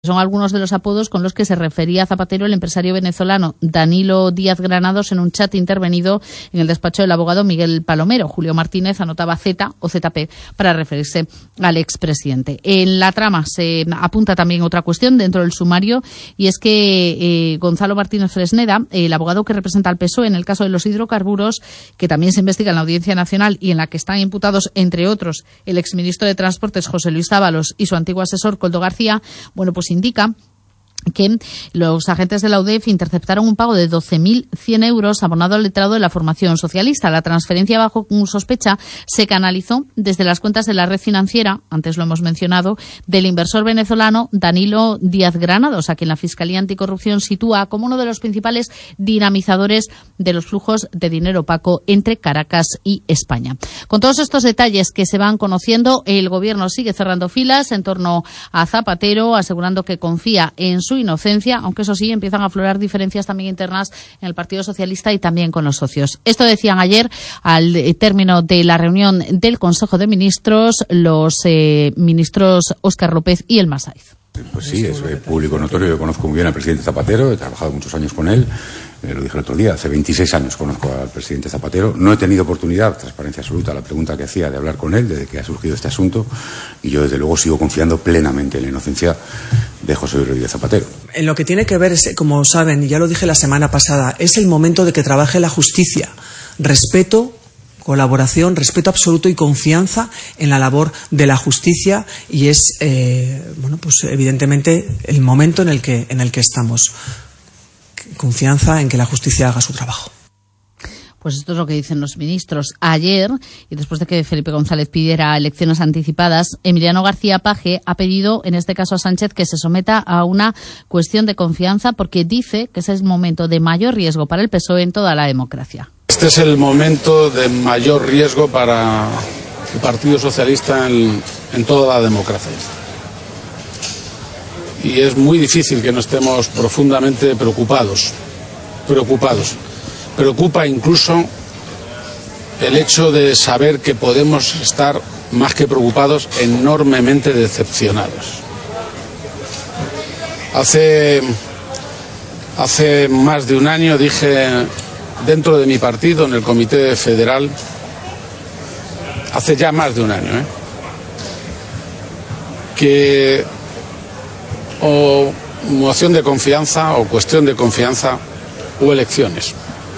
Son algunos de los apodos con los que se refería a Zapatero el empresario venezolano Danilo Díaz Granados en un chat intervenido en el despacho del abogado Miguel Palomero. Julio Martínez anotaba Z o ZP para referirse al expresidente. En la trama se apunta también otra cuestión dentro del sumario, y es que Gonzalo Martínez Fresneda, el abogado que representa al PSOE en el caso de los hidrocarburos, que también se investiga en la Audiencia Nacional y en la que están imputados, entre otros, el exministro de Transportes José Luis Ábalos y su antiguo asesor Koldo García, bueno, pues indica que los agentes de la UDEF interceptaron un pago de 12.100 euros abonado al letrado de la formación socialista. La transferencia bajo sospecha se canalizó desde las cuentas de la red financiera, antes lo hemos mencionado, del inversor venezolano Danilo Díaz Granados, a quien la Fiscalía Anticorrupción sitúa como uno de los principales dinamizadores de los flujos de dinero opaco entre Caracas y España. Con todos estos detalles que se van conociendo, el Gobierno sigue cerrando filas en torno a Zapatero, asegurando que confía en su inocencia, aunque eso sí, empiezan a aflorar diferencias también internas en el Partido Socialista y también con los socios. Esto decían ayer, al término de la reunión del Consejo de Ministros, los ministros Óscar López y Elma Saiz. Pues sí, es público notorio. Yo conozco muy bien al presidente Zapatero, he trabajado muchos años con él, lo dije el otro día, hace 26 años conozco al presidente Zapatero. No he tenido oportunidad, transparencia absoluta, la pregunta que hacía, de hablar con él desde que ha surgido este asunto, y yo desde luego sigo confiando plenamente en la inocencia de José Luis Rodríguez Zapatero. En lo que tiene que ver, como saben, y ya lo dije la semana pasada, es el momento de que trabaje la justicia. Respeto, colaboración, respeto absoluto y confianza en la labor de la justicia, y es pues evidentemente el momento en el que estamos. Confianza en que la justicia haga su trabajo. Pues esto es lo que dicen los ministros. Ayer, y después de que Felipe González pidiera elecciones anticipadas, Emiliano García Paje ha pedido, en este caso a Sánchez, que se someta a una cuestión de confianza, porque dice que ese es el momento de mayor riesgo para el PSOE en toda la democracia. Este es el momento de mayor riesgo para el Partido Socialista en toda la democracia. Y es muy difícil que no estemos profundamente preocupados. Preocupa incluso el hecho de saber que podemos estar, más que preocupados, enormemente decepcionados. Hace más de un año dije, dentro de mi partido, en el Comité Federal, hace ya más de un año, que o moción de confianza o cuestión de confianza o elecciones.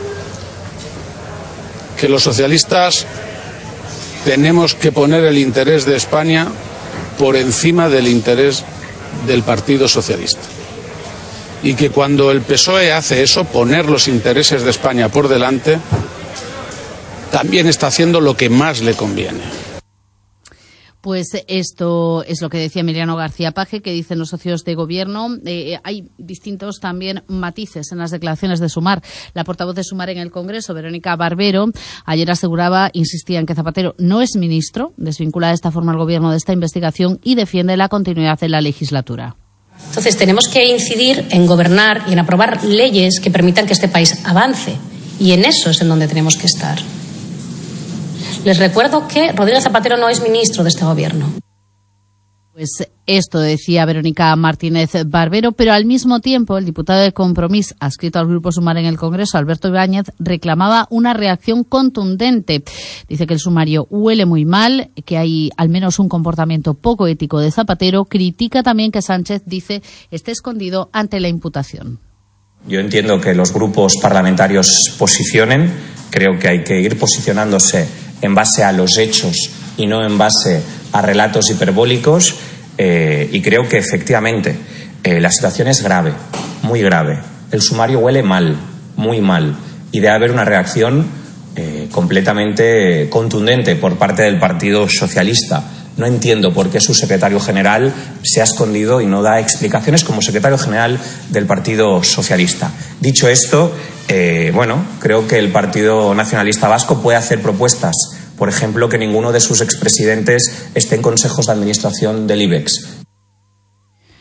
Que los socialistas tenemos que poner el interés de España por encima del interés del Partido Socialista. Y que cuando el PSOE hace eso, poner los intereses de España por delante, también está haciendo lo que más le conviene. Pues esto es lo que decía Emiliano García Paje, que dicen los socios de gobierno. Hay distintos también matices en las declaraciones de Sumar. La portavoz de Sumar en el Congreso, Verónica Barbero, ayer insistía en que Zapatero no es ministro, desvincula de esta forma al gobierno de esta investigación y defiende la continuidad de la legislatura. Entonces tenemos que incidir en gobernar y en aprobar leyes que permitan que este país avance. Y en eso es en donde tenemos que estar. Les recuerdo que Rodríguez Zapatero no es ministro de este gobierno. Pues esto decía Verónica Martínez Barbero, pero al mismo tiempo el diputado de Compromís, adscrito al Grupo Sumar en el Congreso, Alberto Ibáñez, reclamaba una reacción contundente. Dice que el sumario huele muy mal, que hay al menos un comportamiento poco ético de Zapatero. Critica también que Sánchez, dice, esté escondido ante la imputación. Yo entiendo que los grupos parlamentarios posicionen. Creo que hay que ir posicionándose en base a los hechos y no en base a relatos hiperbólicos, y creo que efectivamente la situación es grave, muy grave. El sumario huele mal, muy mal, y debe haber una reacción completamente contundente por parte del Partido Socialista. No entiendo por qué su secretario general se ha escondido y no da explicaciones como secretario general del Partido Socialista. Dicho esto, creo que el Partido Nacionalista Vasco puede hacer propuestas. Por ejemplo, que ninguno de sus expresidentes esté en consejos de administración del IBEX.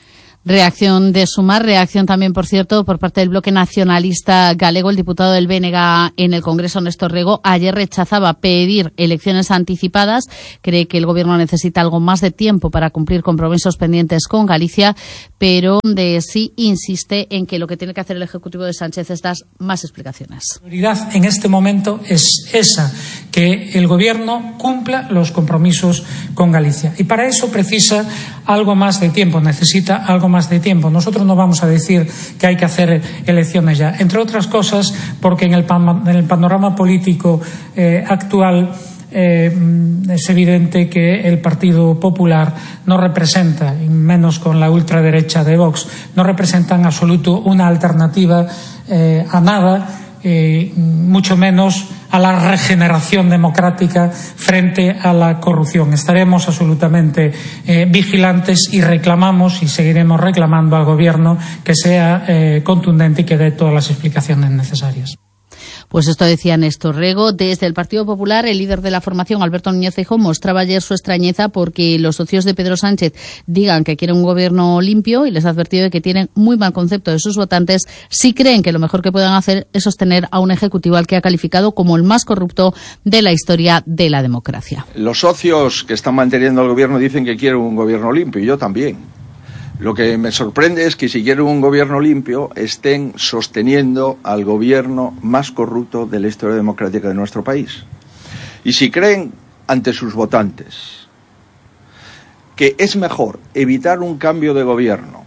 Reacción de Sumar, reacción también, por cierto, por parte del bloque nacionalista galego. El diputado del BNG en el Congreso, Néstor Rego, ayer rechazaba pedir elecciones anticipadas. Cree que el Gobierno necesita algo más de tiempo para cumplir compromisos pendientes con Galicia, pero sí insiste en que lo que tiene que hacer el Ejecutivo de Sánchez es dar más explicaciones. La prioridad en este momento es esa, que el Gobierno cumpla los compromisos con Galicia. Y para eso precisa algo más de tiempo, necesita algo más de tiempo. Nosotros no vamos a decir que hay que hacer elecciones ya, entre otras cosas porque en el panorama político actual es evidente que el Partido Popular no representa, y menos con la ultraderecha de Vox, no representa en absoluto una alternativa a nada, mucho menos a la regeneración democrática frente a la corrupción. Estaremos absolutamente vigilantes y reclamamos y seguiremos reclamando al Gobierno que sea contundente y que dé todas las explicaciones necesarias. Pues esto decía Néstor Rego. Desde el Partido Popular, el líder de la formación, Alberto Núñez Feijóo, mostraba ayer su extrañeza porque los socios de Pedro Sánchez digan que quieren un gobierno limpio y les ha advertido de que tienen muy mal concepto de sus votantes si creen que lo mejor que puedan hacer es sostener a un ejecutivo al que ha calificado como el más corrupto de la historia de la democracia. Los socios que están manteniendo el gobierno dicen que quieren un gobierno limpio y yo también. Lo que me sorprende es que si quieren un gobierno limpio estén sosteniendo al gobierno más corrupto de la historia democrática de nuestro país. Y si creen ante sus votantes que es mejor evitar un cambio de gobierno,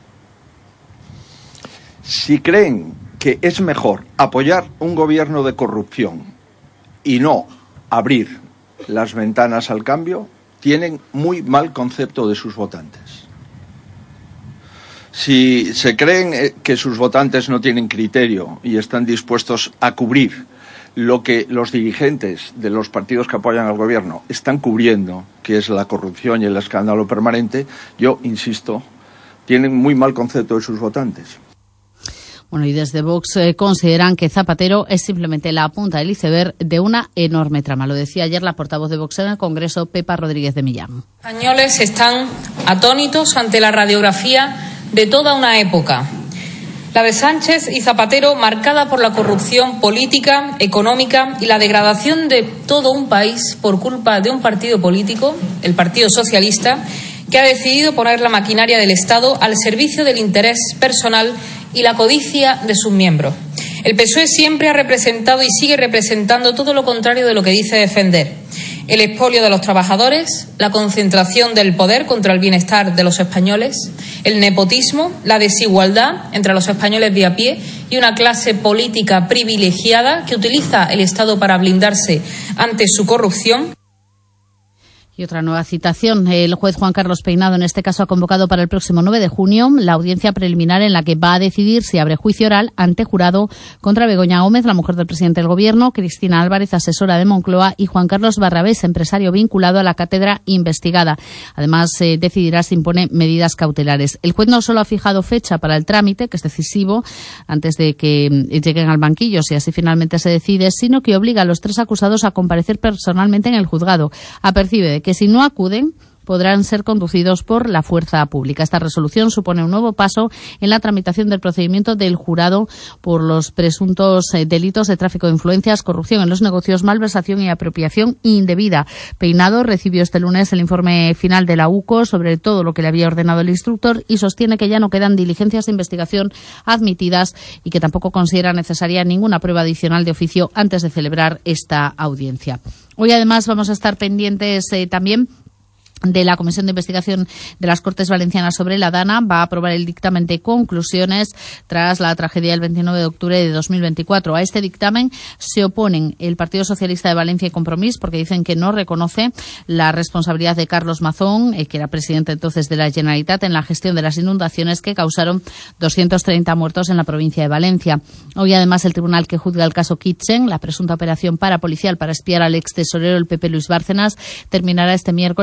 si creen que es mejor apoyar un gobierno de corrupción y no abrir las ventanas al cambio, tienen muy mal concepto de sus votantes. Si se creen que sus votantes no tienen criterio y están dispuestos a cubrir lo que los dirigentes de los partidos que apoyan al gobierno están cubriendo, que es la corrupción y el escándalo permanente, yo insisto, tienen muy mal concepto de sus votantes. Bueno, y desde Vox consideran que Zapatero es simplemente la punta del iceberg de una enorme trama. Lo decía ayer la portavoz de Vox en el Congreso, Pepa Rodríguez de Millán. Los españoles están atónitos ante la radiografía de toda una época, la de Sánchez y Zapatero, marcada por la corrupción política, económica y la degradación de todo un país por culpa de un partido político, el Partido Socialista, que ha decidido poner la maquinaria del Estado al servicio del interés personal y la codicia de sus miembros. El PSOE siempre ha representado y sigue representando todo lo contrario de lo que dice defender: el expolio de los trabajadores, la concentración del poder contra el bienestar de los españoles, el nepotismo, la desigualdad entre los españoles de a pie y una clase política privilegiada que utiliza el Estado para blindarse ante su corrupción. Y otra nueva citación. El juez Juan Carlos Peinado, en este caso, ha convocado para el próximo 9 de junio la audiencia preliminar en la que va a decidir si abre juicio oral ante jurado contra Begoña Gómez, la mujer del presidente del Gobierno, Cristina Álvarez, asesora de Moncloa, y Juan Carlos Barrabés, empresario vinculado a la cátedra investigada. Además, decidirá si impone medidas cautelares. El juez no solo ha fijado fecha para el trámite, que es decisivo, antes de que lleguen al banquillo, si así finalmente se decide, sino que obliga a los tres acusados a comparecer personalmente en el juzgado. Apercibe de que si no acuden podrán ser conducidos por la fuerza pública. Esta resolución supone un nuevo paso en la tramitación del procedimiento del jurado por los presuntos delitos de tráfico de influencias, corrupción en los negocios, malversación y apropiación indebida. Peinado recibió este lunes el informe final de la UCO sobre todo lo que le había ordenado el instructor y sostiene que ya no quedan diligencias de investigación admitidas y que tampoco considera necesaria ninguna prueba adicional de oficio antes de celebrar esta audiencia. Hoy, además, vamos a estar pendientes también de la Comisión de Investigación de las Cortes Valencianas sobre la Dana. Va a aprobar el dictamen de conclusiones tras la tragedia del 29 de octubre de 2024. A este dictamen se oponen el Partido Socialista de Valencia y Compromís porque dicen que no reconoce la responsabilidad de Carlos Mazón, que era presidente entonces de la Generalitat, en la gestión de las inundaciones que causaron 230 muertos en la provincia de Valencia. Hoy, además, el tribunal que juzga el caso Kitchen, la presunta operación parapolicial para espiar al ex tesorero del PP Luis Bárcenas, terminará este miércoles de oír la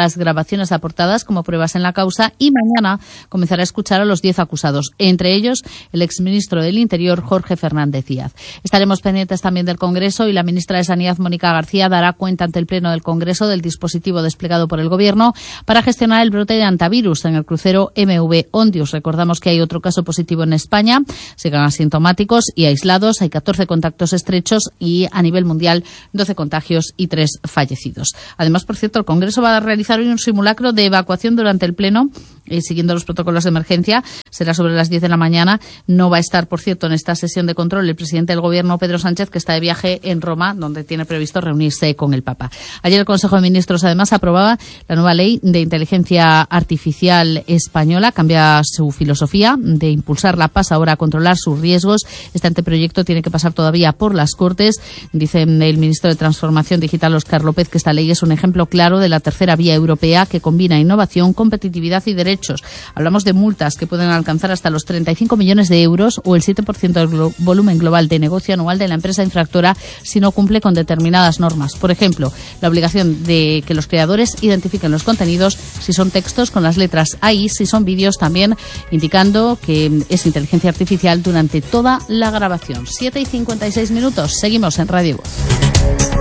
las grabaciones aportadas como pruebas en la causa y mañana comenzará a escuchar a los 10 acusados, entre ellos el exministro del Interior, Jorge Fernández Díaz. Estaremos pendientes también del Congreso y la ministra de Sanidad, Mónica García, dará cuenta ante el Pleno del Congreso del dispositivo desplegado por el Gobierno para gestionar el brote de antivirus en el crucero MV Ondius. Recordamos que hay otro caso positivo en España, siguen asintomáticos y aislados, hay 14 contactos estrechos y a nivel mundial 12 contagios y 3 fallecidos. Además, por cierto, el Congreso va a realizar hoy un simulacro de evacuación durante el Pleno, siguiendo los protocolos de emergencia. Será sobre las 10 de la mañana. No va a estar, por cierto, en esta sesión de control el presidente del Gobierno, Pedro Sánchez, que está de viaje en Roma, donde tiene previsto reunirse con el Papa. Ayer el Consejo de Ministros, además, aprobaba la nueva ley de inteligencia artificial española. Cambia su filosofía de impulsarla, pasa ahora a controlar sus riesgos. Este anteproyecto tiene que pasar todavía por las Cortes. Dice el ministro de Transformación Digital, Óscar López, que esta ley es un ejemplo claro de la tercera vía europea que combina innovación, competitividad y derechos. Hablamos de multas que pueden alcanzar hasta los 35 millones de euros o el 7% del volumen global de negocio anual de la empresa infractora si no cumple con determinadas normas. Por ejemplo, la obligación de que los creadores identifiquen los contenidos, si son textos con las letras AI, si son vídeos también, indicando que es inteligencia artificial durante toda la grabación. 7:56 minutos. Seguimos en Radio Voz.